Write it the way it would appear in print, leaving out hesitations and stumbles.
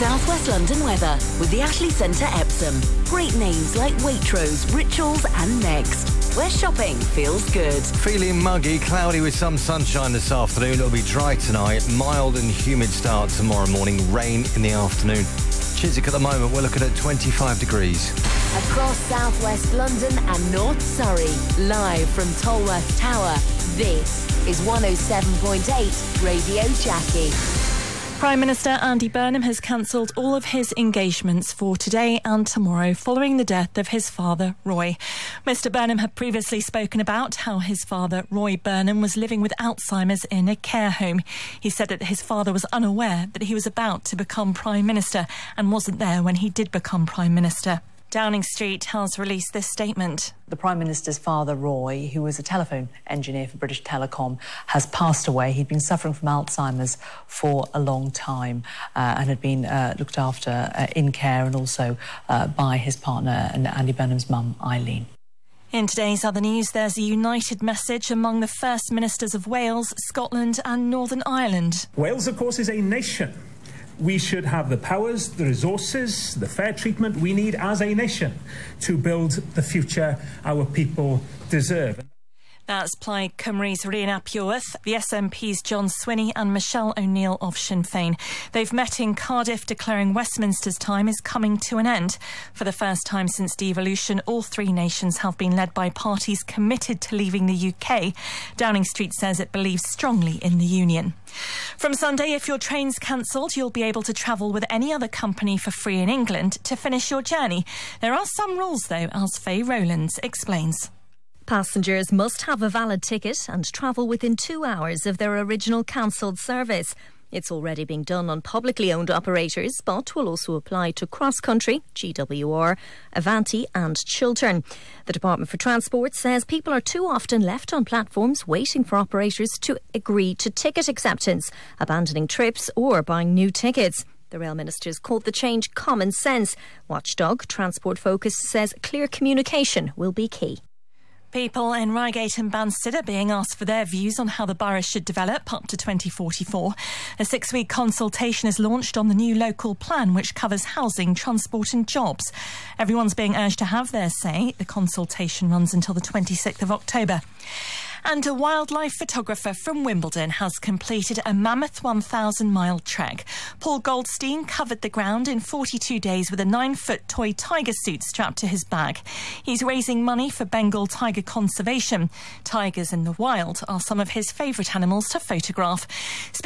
South West London weather with the Ashley Centre Epsom. Great names like Waitrose, Rituals and Next, where shopping feels good. Feeling muggy, cloudy with some sunshine this afternoon. It'll be dry tonight. Mild and humid start tomorrow morning. Rain in the afternoon. Chiswick at the moment, we're looking at 25 degrees. Across South West London and North Surrey, live from Tolworth Tower, this is 107.8 Radio Jackie. Prime Minister Andy Burnham has cancelled all of his engagements for today and tomorrow following the death of his father, Roy. Mr Burnham had previously spoken about how his father, Roy Burnham, was living with Alzheimer's in a care home. He said that his father was unaware that he was about to become Prime Minister and wasn't there when he did become Prime Minister. Downing Street has released this statement. The Prime Minister's father, Roy, who was a telephone engineer for British Telecom, has passed away. He'd been suffering from Alzheimer's for a long time and had been looked after in care and also by his partner and Andy Burnham's mum, Eileen. In today's other news, there's a united message among the First Ministers of Wales, Scotland and Northern Ireland. Wales, of course, is a nation. We should have the powers, the resources, the fair treatment we need as a nation to build the future our people deserve. That's Plaid Cymru's Rhian ap Iorwerth, the SNP's John Swinney and Michelle O'Neill of Sinn Féin. They've met in Cardiff declaring Westminster's time is coming to an end. For the first time since devolution, all three nations have been led by parties committed to leaving the UK. Downing Street says it believes strongly in the union. From Sunday, if your train's cancelled, you'll be able to travel with any other company for free in England to finish your journey. There are some rules, though, as Faye Rowlands explains. Passengers must have a valid ticket and travel within 2 hours of their original cancelled service. It's already being done on publicly owned operators, but will also apply to Cross Country, GWR, Avanti and Chiltern. The Department for Transport says people are too often left on platforms waiting for operators to agree to ticket acceptance, abandoning trips or buying new tickets. The Rail Ministers called the change common sense. Watchdog Transport Focus says clear communication will be key. People in Reigate and Banstead are being asked for their views on how the borough should develop up to 2044. A 6-week consultation is launched on the new local plan, which covers housing, transport and jobs. Everyone's being urged to have their say. The consultation runs until the 26th of October. And a wildlife photographer from Wimbledon has completed a mammoth 1,000-mile trek. Paul Goldstein covered the ground in 42 days with a 9-foot toy tiger suit strapped to his bag. He's raising money for Bengal tiger conservation. Tigers in the wild are some of his favourite animals to photograph.